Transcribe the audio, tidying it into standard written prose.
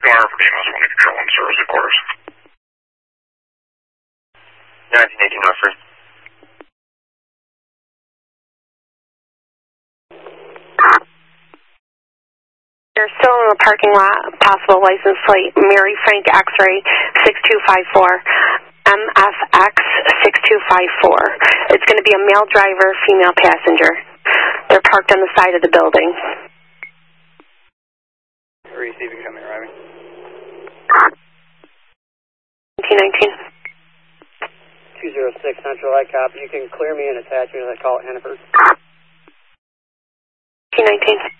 Car for BMS 1 control and service, of course. 1918 Northford. They're still in the parking lot. Possible license plate Mary Frank X-ray 6254. MFX 6254. It's going to be a male driver, female passenger. They're parked on the side of the building. Receiving, coming, arriving. 1919. 206 Central, I copy. You can clear me and attach me to that call at Hannaford. 1919.